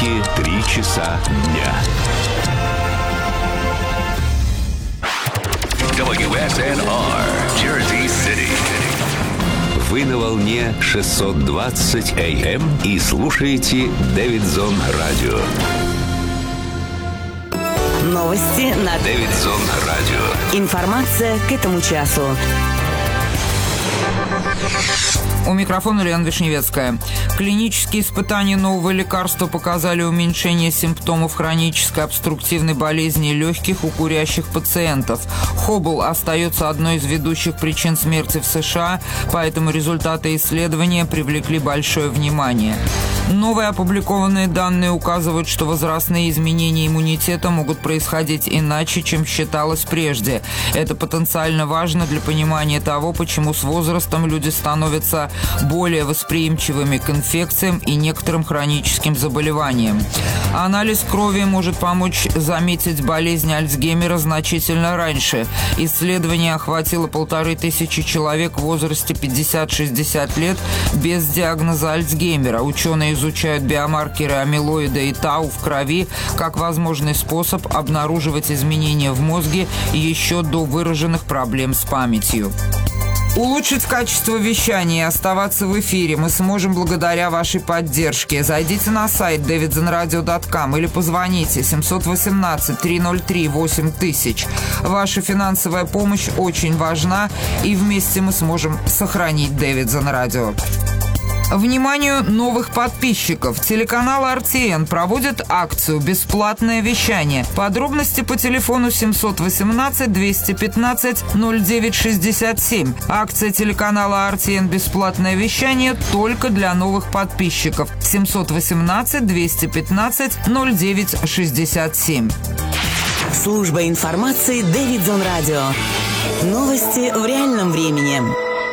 Америки 3 часа дня. WSNR, Jersey City. Вы на волне 620 AM и слушаете Дэвидсон Радио. Новости на Дэвидсон Радио. Информация к этому часу. У микрофона Лена Вишневецкая. Клинические испытания нового лекарства показали уменьшение симптомов хронической обструктивной болезни легких у курящих пациентов. Хоббл остается одной из ведущих причин смерти в США, поэтому результаты исследования привлекли большое внимание. Новые опубликованные данные указывают, что возрастные изменения иммунитета могут происходить иначе, чем считалось прежде. Это потенциально важно для понимания того, почему с возрастом люди становятся более восприимчивыми к инфекциям и некоторым хроническим заболеваниям. Анализ крови может помочь заметить болезнь Альцгеймера значительно раньше. Исследование охватило 1500 человек в возрасте 50-60 лет без диагноза Альцгеймера. Ученые изучают биомаркеры амилоида и тау в крови как возможный способ обнаруживать изменения в мозге еще до выраженных проблем с памятью. Улучшить качество вещания и оставаться в эфире мы сможем благодаря вашей поддержке. Зайдите на сайт davidsonradio.com или позвоните 718-303-8000. Ваша финансовая помощь очень важна, и вместе мы сможем сохранить Дэвидсон Радио. Вниманию новых подписчиков. Телеканал RTN проводит акцию «Бесплатное вещание». Подробности по телефону 718-215-0967. Акция телеканала RTN «Бесплатное вещание» только для новых подписчиков. 718-215-0967. Служба информации Дэвидсон Радио. Новости в реальном времени.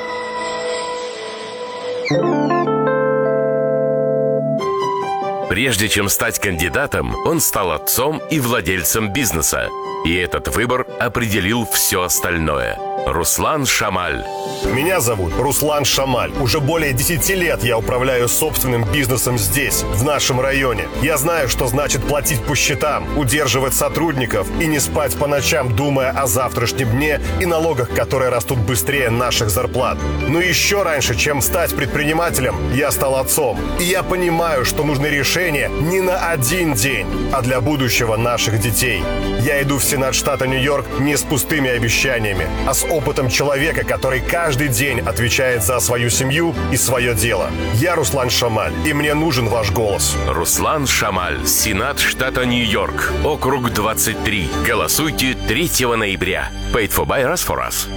Прежде чем стать кандидатом, он стал отцом и владельцем бизнеса. И этот выбор определил все остальное. Руслан Шамаль. Меня зовут Руслан Шамаль. Уже более 10 лет я управляю собственным бизнесом здесь, в нашем районе. Я знаю, что значит платить по счетам, удерживать сотрудников и не спать по ночам, думая о завтрашнем дне и налогах, которые растут быстрее наших зарплат. Но еще раньше, чем стать предпринимателем, я стал отцом. И я понимаю, что нужны решения не на один день, а для будущего наших детей. Я иду в Сенат штата Нью-Йорк не с пустыми обещаниями, а с опытом человека, который каждый день отвечает за свою семью и свое дело. Я Руслан Шамаль, и мне нужен ваш голос. Руслан Шамаль, Сенат штата Нью-Йорк, округ 23. Голосуйте 3 ноября. Paid for by us for us.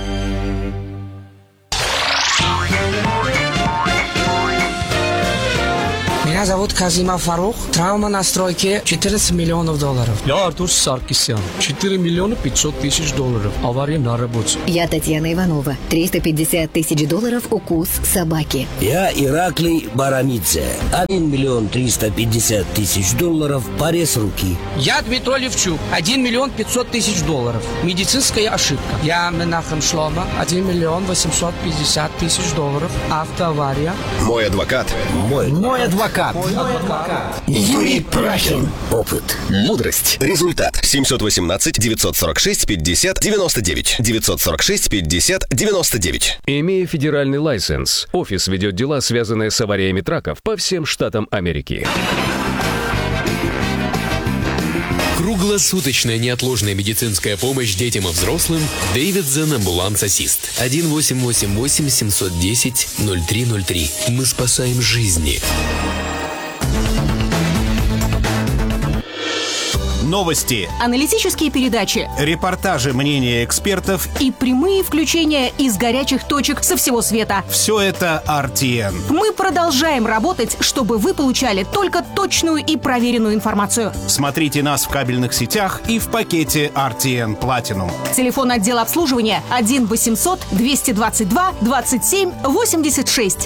Меня зовут Казима Фарух. Травма на стройке $14 миллионов. Я Артур Саркисян. 4 миллиона 500 тысяч долларов. Авария на работе. Я Татьяна Иванова. $350 тысяч укус собаки. Я Ираклий Барамидзе. 1 миллион 350 тысяч долларов. Порез руки. Я Дмитрий Левчук. 1 миллион 500 тысяч долларов. Медицинская ошибка. Я Менахем Шлома. 1 миллион 850 тысяч долларов. Автоавария. Мой адвокат. Мой адвокат. Юрий Прахин. Опыт. Мудрость. Результат. 718-946-50-99. 946-50-99. Имея федеральный лайсенс, офис ведет дела, связанные с авариями траков по всем штатам Америки. Круглосуточная неотложная медицинская помощь детям и взрослым. Дэвидсон Амбуланс Ассист. 1-888-710-0303. Мы спасаем жизни. Новости, аналитические передачи, репортажи, мнения экспертов и прямые включения из горячих точек со всего света. Все это RTN. Мы продолжаем работать, чтобы вы получали только точную и проверенную информацию. Смотрите нас в кабельных сетях и в пакете RTN Platinum. Телефон отдела обслуживания 1-800-222-27-86.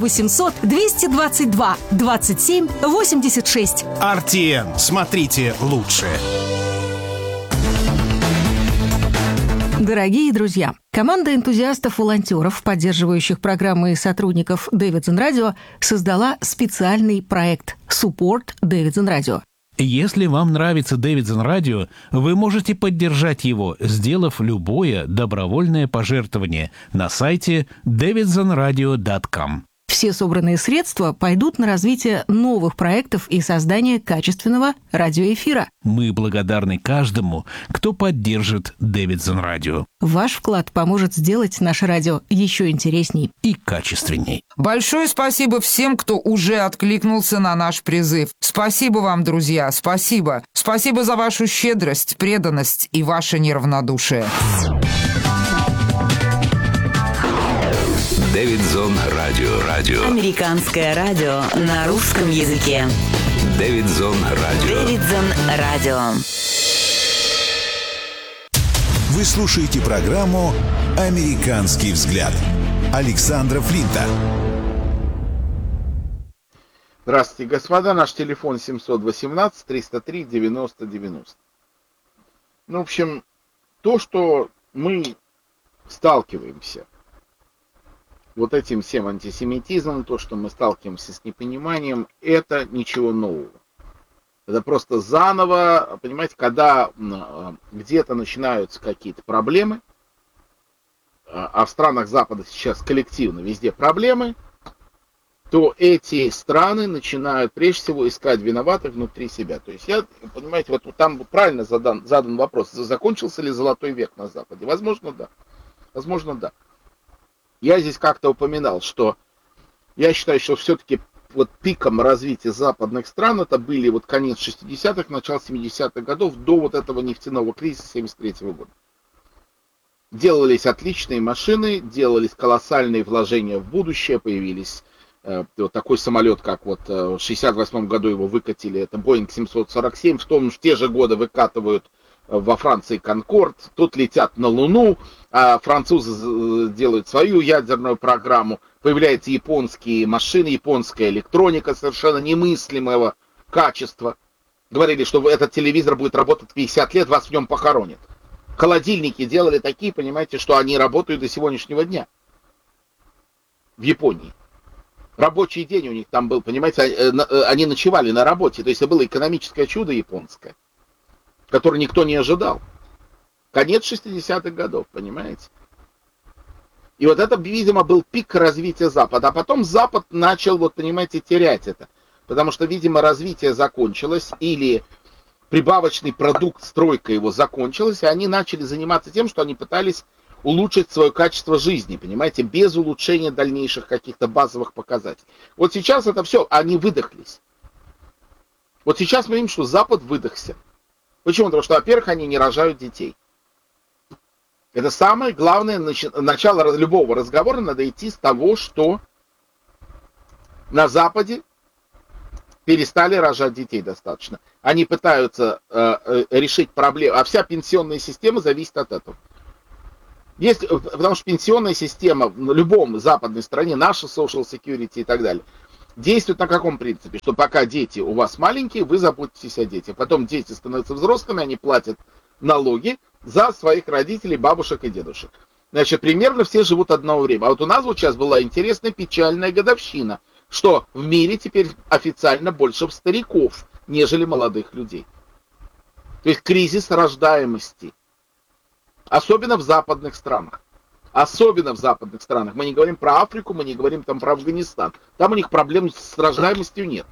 1-800-222-27-86. RTN. Смотрите лучше. Дорогие друзья, команда энтузиастов-волонтеров, поддерживающих программы и сотрудников Davidson Radio, создала специальный проект Support Davidson Radio. Если вам нравится Davidson Radio, вы можете поддержать его, сделав любое добровольное пожертвование на сайте davidsonradio.com. Все собранные средства пойдут на развитие новых проектов и создание качественного радиоэфира. Мы благодарны каждому, кто поддержит Davidson Radio. Ваш вклад поможет сделать наше радио еще интересней и качественней. Большое спасибо всем, кто уже откликнулся на наш призыв. Спасибо вам, друзья, спасибо. Спасибо за вашу щедрость, преданность и ваше неравнодушие. Davidson Radio. Американское радио на русском языке. Davidson Radio. Davidson Radio. Вы слушаете программу «Американский взгляд» Александра Флинта. Здравствуйте, господа. Наш телефон 718-303-90-90. Ну, в общем, то, что мы сталкиваемся вот этим всем антисемитизмом, то, что мы сталкиваемся с непониманием, это ничего нового. Это просто заново, понимаете, когда где-то начинаются какие-то проблемы, а в странах Запада сейчас коллективно везде проблемы, то эти страны начинают прежде всего искать виноватых внутри себя. То есть, понимаете, вот там правильно задан вопрос, закончился ли золотой век на Западе? Возможно, да. Возможно, да. Я здесь как-то упоминал, что я считаю, что все-таки вот пиком развития западных стран это были вот конец 60-х, начало 70-х годов до вот этого нефтяного кризиса 73-го года. Делались отличные машины, делались колоссальные вложения в будущее, появились вот такой самолет, как вот в 68-м году его выкатили, это Boeing 747, в те же годы выкатывают во Франции Конкорд, тут летят на Луну, а французы делают свою ядерную программу, появляются японские машины, японская электроника совершенно немыслимого качества. Говорили, что этот телевизор будет работать 50 лет, вас в нем похоронят. Холодильники делали такие, понимаете, что они работают до сегодняшнего дня в Японии. Рабочий день у них там был, понимаете, они ночевали на работе, то есть это было экономическое чудо японское, который никто не ожидал. Конец 60-х годов, понимаете? И вот это, видимо, был пик развития Запада. А потом Запад начал, вот понимаете, терять это. Потому что, видимо, развитие закончилось, или прибавочный продукт, стройка его закончилась, и они начали заниматься тем, что они пытались улучшить свое качество жизни, понимаете, без улучшения дальнейших каких-то базовых показателей. Вот сейчас это все, они выдохлись. Вот сейчас мы видим, что Запад выдохся. Почему? Потому что, во-первых, они не рожают детей. Это самое главное начало любого разговора, надо идти с того, что на Западе перестали рожать детей достаточно. Они пытаются решить проблему, а вся пенсионная система зависит от этого. Потому что пенсионная система в любом западной стране, наша social security и так далее, действует на каком принципе? Что пока дети у вас маленькие, вы заботитесь о детях. Потом дети становятся взрослыми, они платят налоги за своих родителей, бабушек и дедушек. Значит, примерно все живут одно время. А вот у нас вот сейчас была интересная печальная годовщина, что в мире теперь официально больше стариков, нежели молодых людей. То есть кризис рождаемости. Особенно в западных странах. Особенно в западных странах. Мы не говорим про Африку, мы не говорим там про Афганистан. Там у них проблем с рождаемостью нет.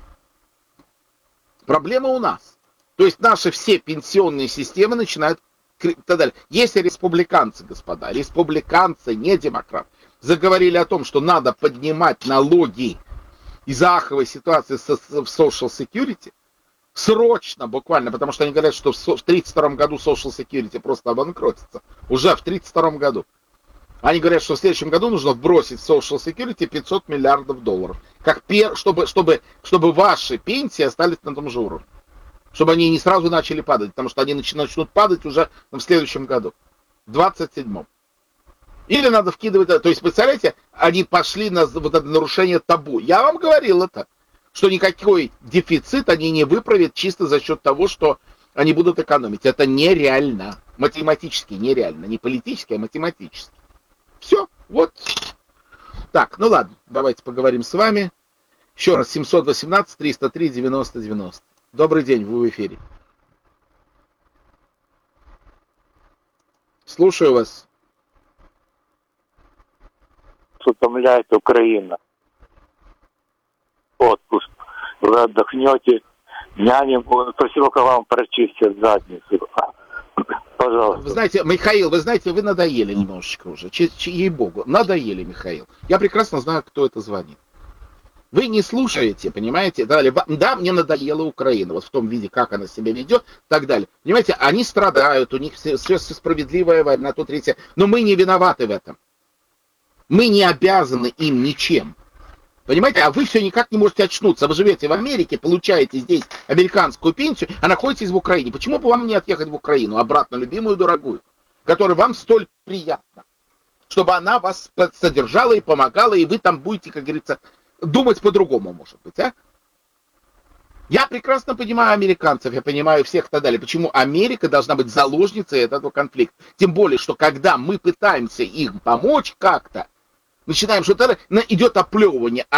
Проблема у нас. То есть наши все пенсионные системы начинают... Если республиканцы, господа, республиканцы, не демократы, заговорили о том, что надо поднимать налоги из-за аховой ситуации в social security, срочно, буквально, потому что они говорят, что в 1932 году social security просто обанкротится. Уже в 1932 году. Они говорят, что в следующем году нужно вбросить в social security 500 миллиардов долларов. Чтобы ваши пенсии остались на том же уровне. Чтобы они не сразу начали падать, потому что они начнут падать уже в следующем году. В 27-м. Или надо вкидывать... То есть, представляете, они пошли на вот это нарушение табу. Я вам говорил это. Что никакой дефицит они не выправят чисто за счет того, что они будут экономить. Это нереально. Математически нереально. Не политически, а математически. Все, вот. Так, ну ладно, давайте поговорим с вами. Еще раз, 718-303-90-90. Добрый день, вы в эфире. Слушаю вас. Утомляет Украина. Отпуск. Вы отдохнете. Няням, поселка вам прочистят задницу. Пожалуйста. Вы знаете, Михаил, вы надоели немножечко уже. Ей-богу, надоели, Михаил. Я прекрасно знаю, кто это звонит. Вы не слушаете, понимаете? Да, мне надоела Украина, вот в том виде, как она себя ведет, и так далее. Понимаете, они страдают, у них все справедливая война, то третье. Но мы не виноваты в этом. Мы не обязаны им ничем. Понимаете, а вы все никак не можете очнуться. Вы живете в Америке, получаете здесь американскую пенсию, а находитесь в Украине. Почему бы вам не отъехать в Украину, обратно, любимую, дорогую, которая вам столь приятна? Чтобы она вас содержала и помогала, и вы там будете, как говорится, думать по-другому, может быть, а? Я прекрасно понимаю американцев, я понимаю всех и так далее. Почему Америка должна быть заложницей этого конфликта? Тем более, что когда мы пытаемся им помочь как-то, начинаем что-то, идет оплевывание,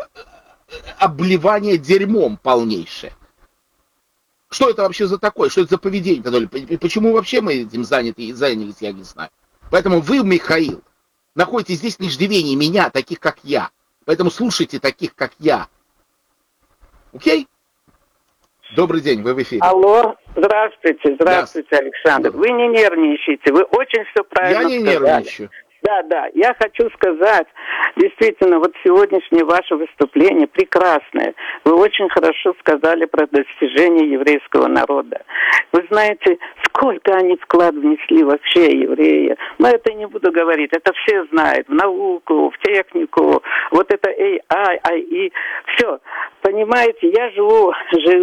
обливание дерьмом полнейшее. Что это вообще за такое? Что это за поведение? И почему вообще мы этим занялись, я не знаю. Поэтому вы, Михаил, находитесь здесь в иждивении меня, таких как я. Поэтому слушайте таких, как я. Окей? Добрый день, вы в эфире. Алло, здравствуйте, Александр. Вы не нервничайте, вы очень все правильно сказали. Я не нервничаю. Да, я хочу сказать, действительно, вот сегодняшнее ваше выступление прекрасное. Вы очень хорошо сказали про достижения еврейского народа. Вы знаете, сколько они вклад внесли вообще, евреи. Но это не буду говорить, это все знают. В науку, в технику, вот это AI, все. Понимаете, я жила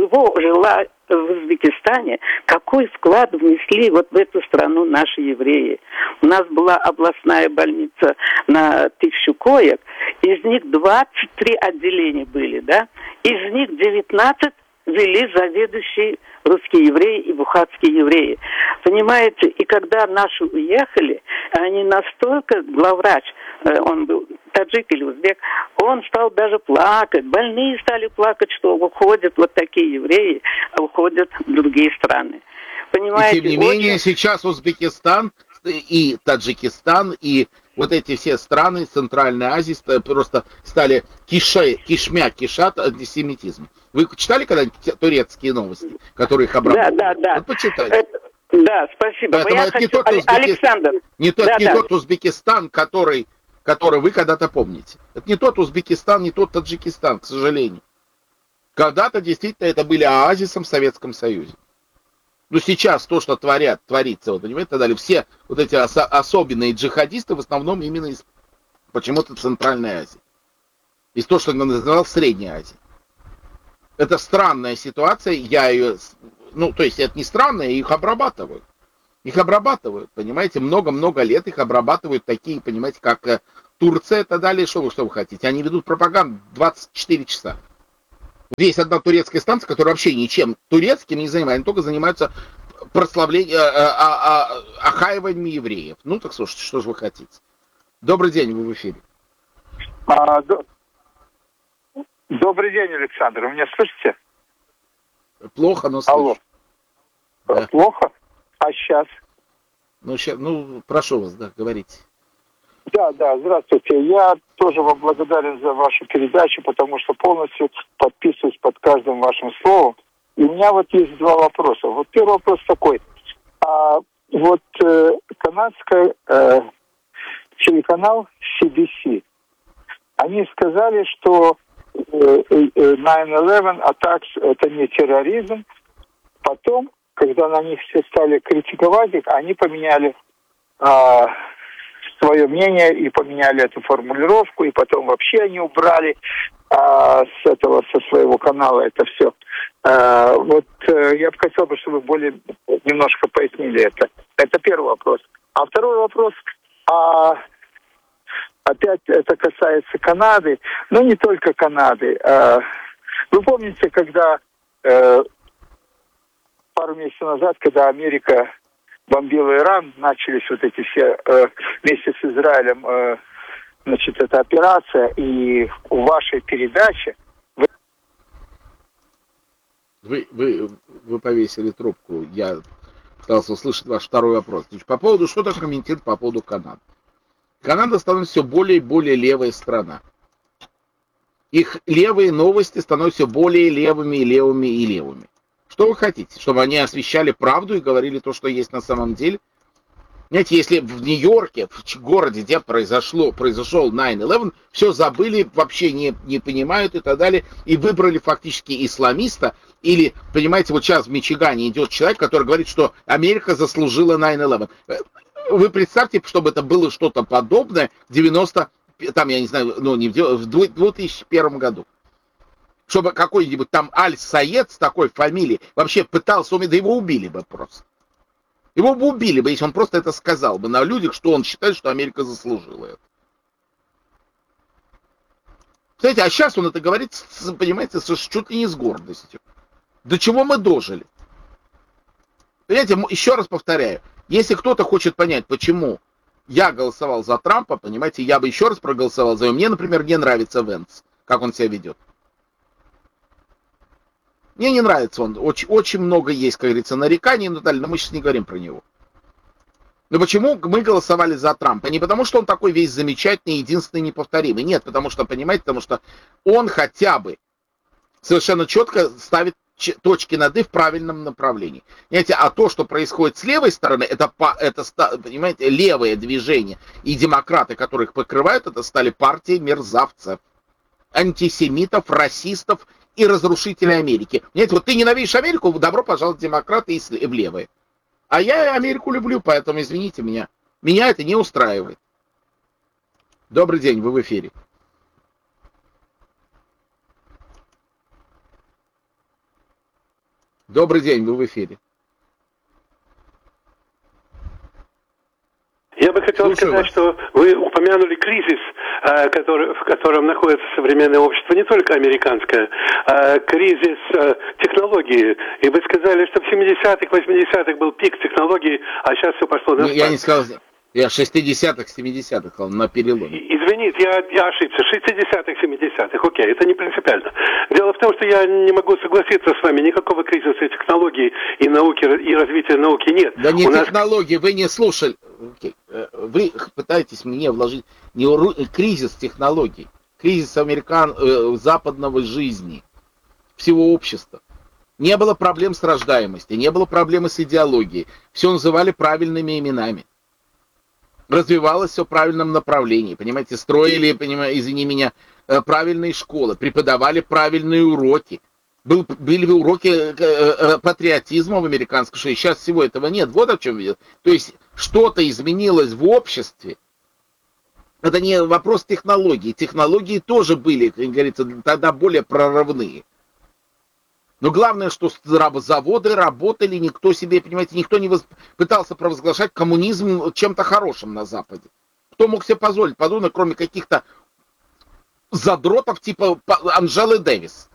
в Узбекистане, какой вклад внесли вот в эту страну наши евреи. У нас была областная больница на 1000 коек, из них 23 отделения были, да, из них 19 вели заведующие русские евреи и бухарские евреи. Понимаете, и когда наши уехали, они настолько, главврач, он был таджик или узбек, он стал даже плакать. Больные стали плакать, что уходят вот такие евреи, а уходят в другие страны. Понимаете, и тем не менее, сейчас Узбекистан и Таджикистан, и вот эти все страны Центральной Азии просто стали кишат антисемитизмом. Вы читали когда-нибудь турецкие новости, которые их обрабатывают? Да. Вот почитайте. Да, спасибо. Поэтому это не тот Александр. Не тот Узбекистан, который вы когда-то помните. Это не тот Узбекистан, не тот Таджикистан, к сожалению. Когда-то действительно это были оазисом в Советском Союзе. Но сейчас то, что творится, вот, понимаете, так далее, все вот эти особенные джихадисты в основном именно из почему-то Центральной Азии. Из того, что я называл Средней Азии. Это странная ситуация, то есть это не странная, их обрабатывают. Их обрабатывают, понимаете, много-много лет их обрабатывают такие, понимаете, как Турция и так далее, что вы хотите. Они ведут пропаганду 24 часа. Есть одна турецкая станция, которая вообще ничем турецким не занимается, они только занимаются прославлением, охаиванием евреев. Ну так слушайте, что же вы хотите. Добрый день, вы в эфире. Добрый день, Александр. Вы меня слышите? Плохо, но слышу. Алло. Да. Плохо? А сейчас? Прошу вас, да, говорите. Да, здравствуйте. Я тоже вам благодарен за вашу передачу, потому что полностью подписываюсь под каждым вашим словом. И у меня вот есть два вопроса. Вот первый вопрос такой. Канадский телеканал CBC, они сказали, что 9/11 attacks это не терроризм. Потом, когда на них все стали критиковать их, они поменяли свое мнение и поменяли эту формулировку, и потом вообще они убрали со своего канала это все. Я бы хотел, чтобы вы немножко пояснили это. Это первый вопрос. А второй вопрос, опять это касается Канады, но не только Канады. Вы помните, когда пару месяцев назад, когда Америка бомбила Иран, начались вот эти все вместе с Израилем, значит, эта операция, и в вашей передаче... Вы повесили трубку. Я пытался услышать ваш второй вопрос. Значит, по поводу, что-то комментирует по поводу Канады. Канада становится все более и более левая страна. Их левые новости становятся все более левыми и левыми и левыми. Что вы хотите? Чтобы они освещали правду и говорили то, что есть на самом деле? Знаете, если в Нью-Йорке, в городе, где произошел 9/11, все забыли, вообще не понимают и так далее, и выбрали фактически исламиста, или, понимаете, вот сейчас в Мичигане идет человек, который говорит, что Америка заслужила 9/11. Вы представьте, чтобы это было что-то подобное в 2001 году. Чтобы какой-нибудь там Аль-Саед с такой фамилией вообще пытался, да его убили бы просто. Его бы убили бы, если он просто это сказал бы на людях, что он считает, что Америка заслужила это. Знаете, а сейчас он это говорит, понимаете, чуть ли не с гордостью. До чего мы дожили? Понимаете, еще раз повторяю, если кто-то хочет понять, почему я голосовал за Трампа, понимаете, я бы еще раз проголосовал за него. Мне, например, не нравится Венс, как он себя ведет. Мне не нравится он. Очень много есть, как говорится, нареканий, но мы сейчас не говорим про него. Но почему мы голосовали за Трампа? Не потому, что он такой весь замечательный, единственный, неповторимый. Нет, потому что, понимаете, потому что он хотя бы совершенно четко ставит точки над «и» в правильном направлении. Понимаете, а то, что происходит с левой стороны, это, понимаете, левое движение. И демократы, которых покрывают, это стали партии мерзавцев, антисемитов, расистов и разрушителей Америки. Понимаете, вот ты ненавидишь Америку, добро пожаловать в демократы и в левые. А я Америку люблю, поэтому, извините меня. Меня это не устраивает. Добрый день, вы в эфире. Добрый день, вы в эфире. Я бы хотел сказать, что вы упомянули кризис, в котором находится современное общество, не только американское, кризис технологий. И вы сказали, что в 70-х, 80-х был пик технологий, а сейчас все пошло на спад. Я не сказал, я 60-х, 70-х, на переломе. Извините, я ошибся. 60-х, 70-х, окей, это не принципиально. Дело в том, что я не могу согласиться с вами, никакого кризиса технологий и науки, и развития науки нет. Да не технологии, вы не слушали. Вы пытаетесь мне вложить не кризис технологий, кризис западного жизни, всего общества. Не было проблем с рождаемостью, не было проблемы с идеологией. Все называли правильными именами. Развивалось все в правильном направлении, понимаете, строили, извини меня, правильные школы, преподавали правильные уроки. Были уроки патриотизма в американской школе, сейчас всего этого нет. Вот о чем видел. То есть что-то изменилось в обществе. Это не вопрос технологий. Технологии тоже были, как говорится, тогда более прорывные. Но главное, что заводы работали, никто себе, понимаете, никто не пытался провозглашать коммунизм чем-то хорошим на Западе. Кто мог себе позволить подобное, кроме каких-то задротов типа Анжелы Дэвис?